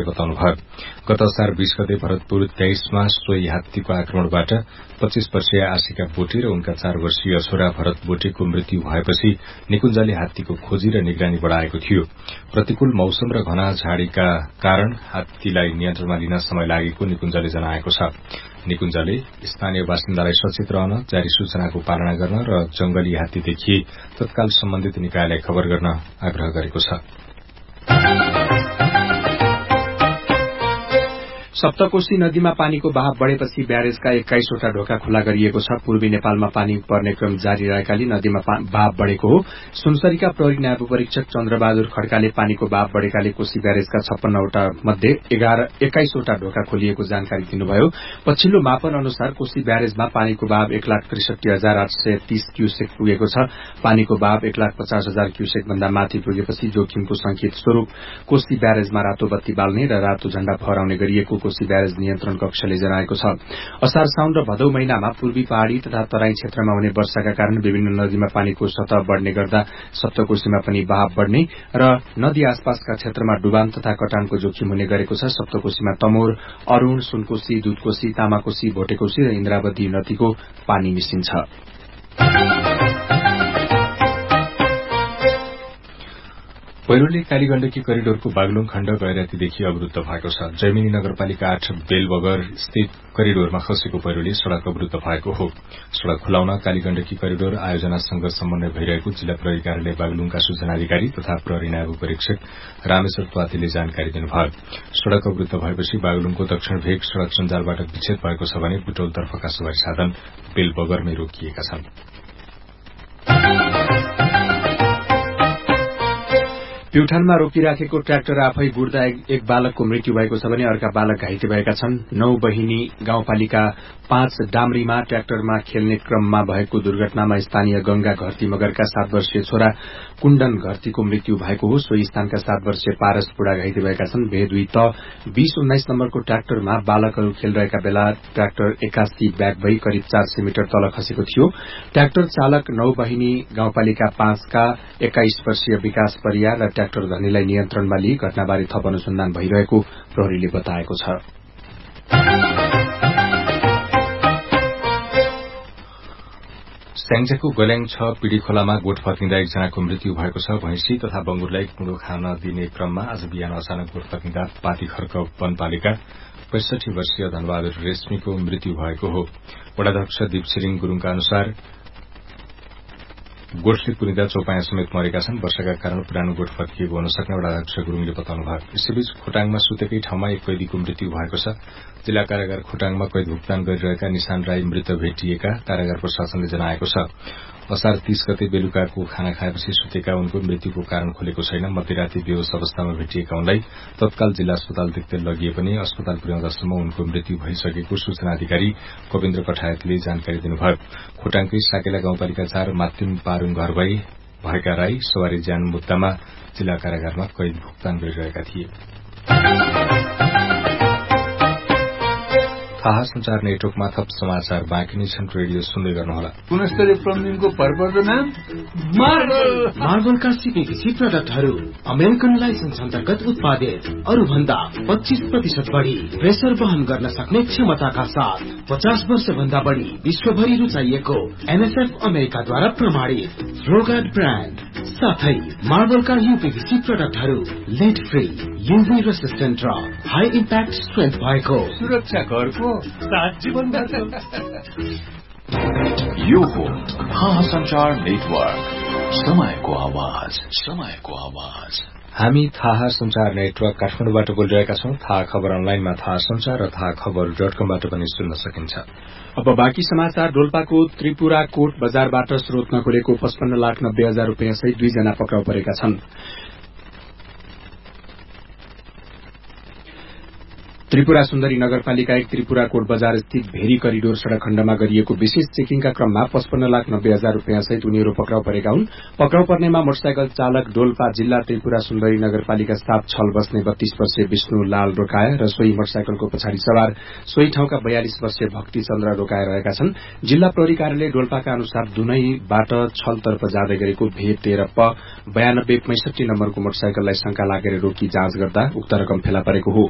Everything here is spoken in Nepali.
बताउनुभयो। गत असार 20 गते भरतपुर 23मा सोही हात्तीको आक्रमणबाट 25 वर्षीय आशिका बोटी र उनका 4 वर्षीय छोरा भरत बोटीको मृत्यु भएपछि निकुञ्जले हात्तीको खोजी र निगरानी बढ़ाएको थियो। प्रतिकूल मौसम र घना झाडीका कारण हात्तीलाई नियन्त्रणमा लिन समय लागेको निकुञ्जले जनाएको छ। निकुञ्जले स्थानीय बासिन्दालाई सचेत रहन, जारी सूचनाको पालना गर्न र जंगली हात्ती देखिए तत्काल सम्बन्धित निकायलाई खबर गर्न आग्रह गरेको छ। सप्तकोशी नदीमा पानीको बहाव बढ़ेपछि ब्यारेजका 21वटा ढोका खुला गरिएको छ। पूर्वी नेपालमा पानी पर्ने क्रम जारी रहेकाले नदीमा बहाव बढ़ेको हो। सुनसरीका प्रहरी न्याय परीक्षक चन्द्रबहादुर खड्काले पानीको बहाव बढ़ेकाले कोशी ब्यारेजका 56वटा मध्ये 21वटा ढोका खोलिएको जानकारी दिनुभयो। पछिल्लो मापन अनुसार कोशी ब्यारेजमा पानीको बहाव 1,63,830 क्यूसेक पुगेको छ। पानीको बहाव 1,50,000 क्यूसेक भन्दा माथि पुगेपछि जोखिमको संकेत स्वरूप कोशी ब्यारेजमा रातो बत्ती बाल्ने र रातो झण्डा फहराउने गरिएको कोशी ब्यारेज नियन्त्रण कक्षले जनाएको छ। असार साउन र भदौ महिनामा पूर्वी पहाड़ी तथा तराई क्षेत्रमा हुने वर्षाका कारण विभिन्न नदीमा पानीको सतह बढ़ने गर्दा सप्तकोशीमा पनि बहाव बढ़ने र नदी आसपासका क्षेत्रमा डुबान तथा कटानको जोखिम हुने गरेको छ। सप्तकोशीमा तमोर, अरूण, सुनकोशी, दुधकोशी, तामाकोशी, भोटेकोशी र इन्द्रावती नदीको पानी मिसिन्छ। पहिरोले कालीगण्डकी करिडोरको बागलुङ खण्ड गैरातीदेखि अवरूद्ध भएको छ। जैमिनी नगरपालिका 8 बेलबगर स्थित करिडोरमा खसेको पहिरोले सड़क अवरूद्ध भएको हो। सड़क खुलाउन कालीगण्डकी करिडोर आयोजनासँग समन्वय भइरहेको जिल्ला प्रहरी कार्यालय बागलुङका सूचना अधिकारी तथा प्रहरी नायब परीक्षक रामेश्वर पातीले जानकारी दिनुभयो। सड़क अवरूद्ध भएपछि बागलुङको दक्षिण भेग सड़क सञ्जालबाट विच्छेद भएको छ भने बुटौलतर्फका सवारी साधन बेलबगरमै रोकिएका छन्। प्युठानमा रोकिराखेको ट्र्याक्टर आफै बुड्दा एक बालकको मृत्यु भएको छ भने अर्का बालक घाइते भएका छन्। 9 बहिनी गाउँपालिका 5 डामरीमा ट्र्याक्टरमा खेल्ने क्रममा भएको दुर्घटनामा स्थानीय गंगा घरती मगरका 7 वर्षीय छोरा कुण्डन घरतीको मृत्यु भएको हो। सोही स्थानका 7 वर्षीय पारस बुढा घाइते भएका छन्। भेदुई त 20-19 नम्बरको ट्र्याक्टरमा बालकहरू खेलिरहेका बेला ट्र्याक्टर 81 ब्याग भई करिब 400 मिटर तल खसेको थियो। ट्र्याक्टर चालक 9 बहिनी गाउँपालिका 5 का 21 वर्षीय विकास परियार र ट्र्याक्टर धनीलाई नियन्त्रणमा लिई घटनाबारे थप अनुसन्धान भइरहेको प्रहरीले बताएको छ। स्याङ्जाको गल्याङ 6 पीड़ी खोलामा गोठ फर्किँदा एकजनाको मृत्यु भएको छ। भैंसी तथा बंगुरलाई कुँडो खान दिने क्रममा आज बिहान अचानक गोठ फर्किँदा पातीखर्क वनपालिका 65 वर्षीय धनबहादुर रेश्मीको मृत्यु भएको हो। वडाध्यक्ष दीपसिरिङ गुरूङका अनुसार गोठले पुरिँदा चौपाया समेत मरेका छन्। वर्षाका कारण पुरानो गोठ फर्किएको हुन सक्ने वडाध्यक्ष गुरूङले बताउनुभयो। यसैबीच खोटाङमा सुतेकै ठाउँमा एक कैदीको मृत्यु भएको छ। जिल्ला कारागार खोटाङमा कैद भुक्तान गरिरहेका निशान राई मृत भेटिएका कारागार प्रशासनले जनाएको छ। असार 30 गते बेलुकाको खाना खाएपछि सुतेका उनको मृत्युको कारण खुलेको छैन। मध्यराती बेहोस अवस्थामा भेटिएका उनलाई तत्काल जिल्ला अस्पताल देख्दै लगिए पनि अस्पताल पुर्याउँदासम्म उनको मृत्यु भइसकेको सूचना अधिकारी कविन्द्र कठायतले जानकारी दिनुभयो। खोटाङकै साकेला गाउँपालिका 4 माध्यम पारुङ घर भएका राई सवारी ज्यान मुद्दामा जिल्ला कारागारमा कैद भुक्तान गरिरहेका थिए। थाहा संचार नेटवर्कमा थप समाचार बाँकी नै छन्। रेडियो सुन्दै गर्नुहोला। गुणस्तरीय प्लम्बिङको भरपर्दो नाम मार्बलका सिपिसी प्रडक्टहरू अमेरिकन लाइसेन्स अन्तर्गत उत्पादित, अरू भन्दा 25% बढ़ी प्रेसर वहन गर्न सक्ने क्षमताका साथ 50 वर्ष भन्दा बढ़ी विश्वभरि रुचाइएको एनएसएफ अमेरिकाद्वारा प्रमाणित फ्लोगार्ड ब्रान्ड साथै मार्बलका यूपीवीसी प्रडक्टहरू लेड फ्री, यूभी रेसिस्टेन्ट र हाई इम्प्याक्ट स्ट्रेन्थ भएको सुरक्षा घरको साथ जीवनभरको। यो हो थाहा संचार नेटवर्क, समयको आवाज, समयको आवाज। हामी थाहा संचार नेटवर्क काठमाडौँबाट बोलिरहेका छौं। थाहा खबर अनलाइनमा थाहा संचार र थाहा खबर.com-बाट पनि सुन्न सकिन्छ। अब बाँकी समाचार। डोल्पाको त्रिपुरा कोट बजारबाट स्रोत नखोलेको 55,90,000 रूपियाँ सहित 2 जना पक्राउ परेका छन्। त्रिपुरा सुन्दरी नगरपालिका 1 त्रिपुरा कोट बजार स्थित भेरी करिडोर सड़क खण्डमा गरिएको विशेष चेकिङका क्रममा 55,90,000 रूपियाँ सहित उनीहरू पक्राउ परेका हुन्। पक्राउ पर्नेमा मोटरसाइकल चालक डोल्पा जिल्ला त्रिपुरा सुन्दरी नगरपालिका 7 छल बस्ने 32 वर्षीय विष्णु लाल रोकाया र सोही मोटरसाइकलको पछाडि सवार सोही ठाउँका 42 वर्षीय भक्ति चन्द्र रोकाया रहेका छन्। जिल्ला प्रहरी कार्यालय डोल्पाका अनुसार दुनैबाट छलतर्फ जाँदै गरेको V13 प 9265 नम्बरको मोटरसाइकललाई शंका लागेर रोकी जाँच गर्दा उक्त रकम फेला परेको हो।